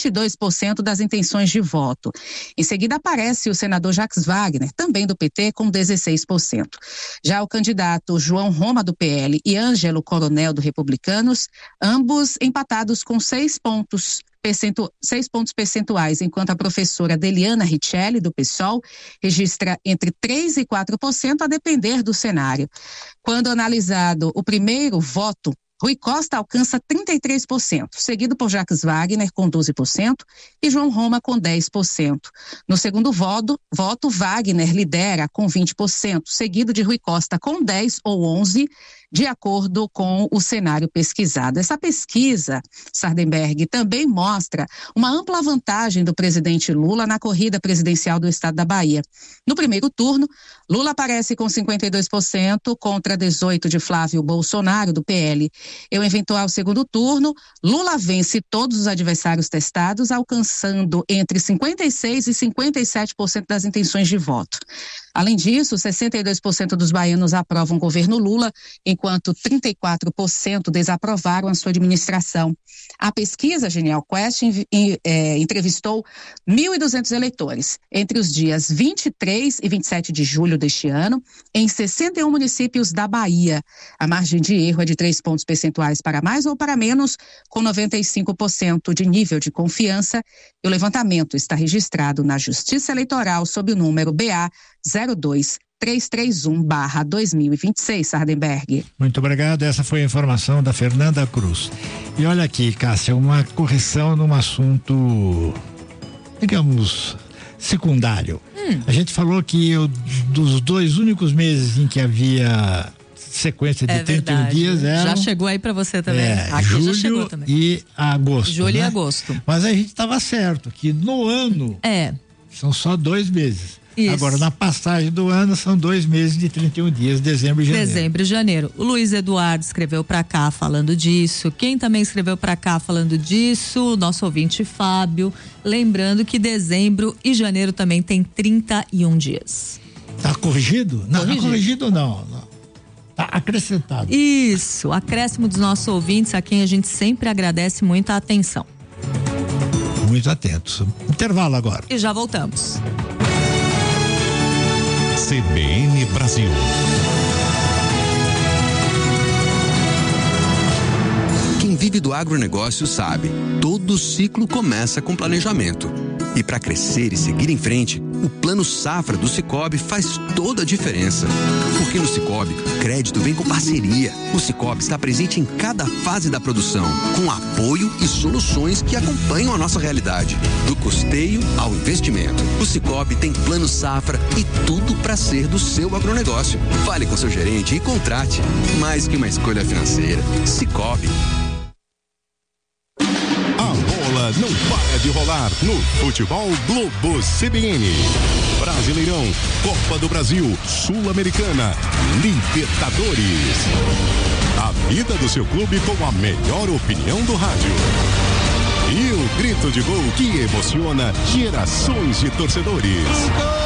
22% das intenções de voto. Em seguida aparece o senador Jacques Wagner, também do PT, com 16%. Já o candidato João Roma, do PL, e Ângelo Coronel, do Republicanos, ambos empatados com 6 pontos percentuais, enquanto a professora Deliana Richelli, do PSOL, registra entre 3% e 4%, a depender do cenário. Quando analisado o primeiro voto, Rui Costa alcança 33%, seguido por Jacques Wagner com 12% e João Roma com 10%. No segundo voto, Wagner lidera com 20%, seguido de Rui Costa com 10% ou 11%, de acordo com o cenário pesquisado. Essa pesquisa, Sardenberg, também mostra uma ampla vantagem do presidente Lula na corrida presidencial do estado da Bahia. No primeiro turno, Lula aparece com 52% contra 18% de Flávio Bolsonaro, do PL. Em um eventual segundo turno, Lula vence todos os adversários testados, alcançando entre 56% e 57% das intenções de voto. Além disso, 62% dos baianos aprovam o governo Lula, enquanto 34% desaprovaram a sua administração. A pesquisa Genial Quest entrevistou 1.200 eleitores entre os dias 23 e 27 de julho deste ano, em 61 municípios da Bahia. A margem de erro é de 3 pontos percentuais para mais ou para menos, com 95% de nível de confiança. E o levantamento está registrado na Justiça Eleitoral sob o número BA 02331/2026, Sardenberg. Muito obrigado, essa foi a informação da Fernanda Cruz. E olha aqui, Cássia, uma correção num assunto, digamos, secundário. A gente falou que dos 2 únicos meses em que havia sequência de 31 verdade. dias eram... Já chegou aí pra você também. Aqui julho já chegou também. E agosto. Julho, né? E né? agosto. Mas a gente estava certo, que no ano são só 2 meses. Isso. Agora, na passagem do ano, são 2 meses de 31 dias, dezembro e janeiro. Dezembro e janeiro. O Luiz Eduardo escreveu pra cá falando disso. Quem também escreveu pra cá falando disso? O nosso ouvinte Fábio. Lembrando que dezembro e janeiro também tem 31 dias. Tá corrigido? Não, não corrigido não. Tá acrescentado. Isso, acréscimo dos nossos ouvintes, a quem a gente sempre agradece muito a atenção. Muito atentos. Intervalo agora. E já voltamos. CBN Brasil. Quem vive do agronegócio sabe, todo ciclo começa com planejamento. E para crescer e seguir em frente, o Plano Safra do Sicoob faz toda a diferença. Porque no Sicoob, crédito vem com parceria. O Sicoob está presente em cada fase da produção, com apoio e soluções que acompanham a nossa realidade. Do custeio ao investimento. O Sicoob tem Plano Safra e tudo para ser do seu agronegócio. Fale com seu gerente e contrate. Mais que uma escolha financeira. Sicoob. Não para de rolar no Futebol Globo CBN. Brasileirão, Copa do Brasil, Sul-Americana, Libertadores. A vida do seu clube com a melhor opinião do rádio. E o grito de gol que emociona gerações de torcedores.